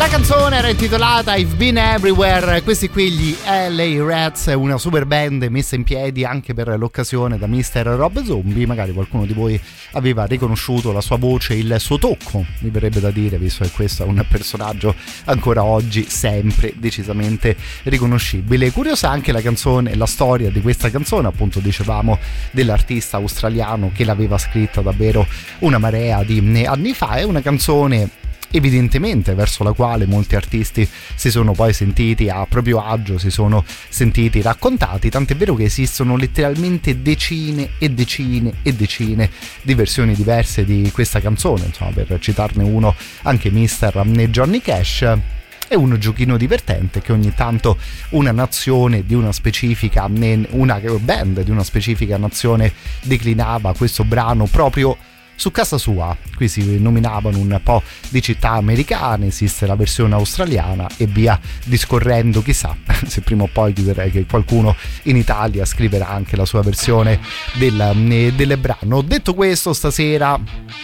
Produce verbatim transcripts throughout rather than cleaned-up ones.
La canzone era intitolata I've Been Everywhere, questi qui gli L A Rats, una super band messa in piedi anche per l'occasione da mister Rob Zombie. Magari qualcuno di voi aveva riconosciuto la sua voce, il suo tocco, mi verrebbe da dire, visto che questo è un personaggio ancora oggi sempre decisamente riconoscibile. Curiosa anche la canzone, la storia di questa canzone, appunto dicevamo dell'artista australiano che l'aveva scritta davvero una marea di anni fa. È una canzone evidentemente verso la quale molti artisti si sono poi sentiti a proprio agio, si sono sentiti raccontati, tant'è vero che esistono letteralmente decine e decine e decine di versioni diverse di questa canzone. Insomma, per citarne uno, anche mister Johnny Cash. È un giochino divertente che ogni tanto una nazione di una specifica, una band di una specifica nazione declinava questo brano proprio su casa sua. Qui si nominavano un po' di città americane, esiste la versione australiana e via discorrendo. Chissà se prima o poi direi che qualcuno in Italia scriverà anche la sua versione del, del brano. Detto questo, stasera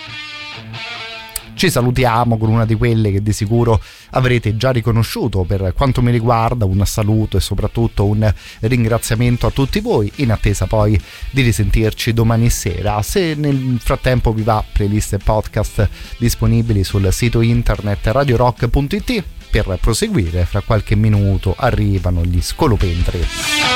ci salutiamo con una di quelle che di sicuro avrete già riconosciuto. Per quanto mi riguarda, un saluto e soprattutto un ringraziamento a tutti voi, in attesa poi di risentirci domani sera. Se nel frattempo vi va, playlist e podcast disponibili sul sito internet radio rock punto it. Per proseguire, fra qualche minuto arrivano gli Scolopendri.